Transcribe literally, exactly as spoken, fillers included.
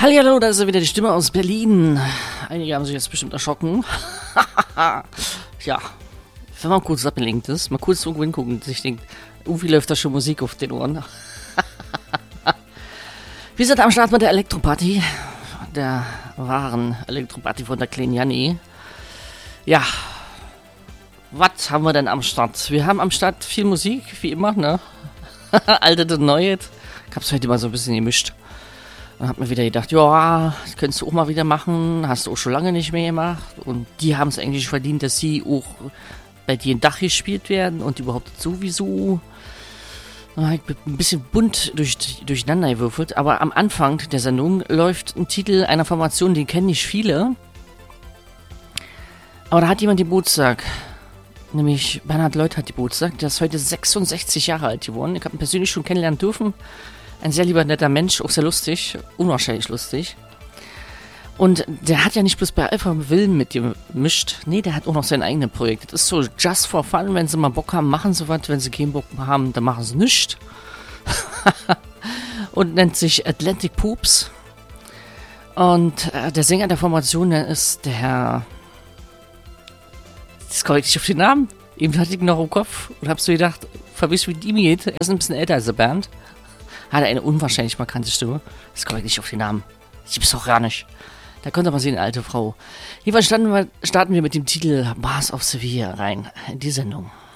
Hallihallo, da ist ja wieder die Stimme aus Berlin. Einige haben sich jetzt bestimmt erschrocken. Ja, wenn man kurz abgelenkt ist, mal kurz irgendwo hingucken und sich denkt, irgendwie läuft da schon Musik auf den Ohren. Wir sind am Start mit der Elektroparty, der wahren Elektroparty von der kleinen Janni. Ja, was haben wir denn am Start? Wir haben am Start viel Musik, wie immer, ne? Alte und Neue. Ich hab's heute mal so ein bisschen gemischt. Und hab mir wieder gedacht, ja, das könntest du auch mal wieder machen, hast du auch schon lange nicht mehr gemacht. Und die haben es eigentlich verdient, dass sie auch bei dir ein Dach gespielt werden und überhaupt sowieso. Ich bin ein bisschen bunt durch, durcheinander gewürfelt, aber am Anfang der Sendung läuft ein Titel einer Formation, den kennen nicht viele. Aber da hat jemand Geburtstag. Nämlich Bernhard Leut hat Geburtstag. Der ist heute sechsundsechzig Jahre alt geworden. Ich habe ihn persönlich schon kennenlernen dürfen. Ein sehr lieber, netter Mensch, auch sehr lustig, unwahrscheinlich lustig. Und der hat ja nicht bloß bei Alpha Willen mit dir gemischt, nee, der hat auch noch sein eigenes Projekt. Das ist so just for fun, wenn sie mal Bock haben, machen sie was, wenn sie keinen Bock haben, dann machen sie nichts. Und nennt sich Atlantic Poops. Und äh, der Sänger der Formation, der ist der Herr... Das komme ich nicht auf den Namen. Eben hatte ich ihn noch im Kopf und hab so gedacht, verwischt wie die mir geht. Er ist ein bisschen älter als der Bernd. Hat eine unwahrscheinlich markante Stimme. Das komme ich nicht auf den Namen. Ich gibt's doch gar nicht. Da konnte man sehen, alte Frau. Jedenfalls starten wir, starten wir mit dem Titel Bars of Sevilla rein in die Sendung.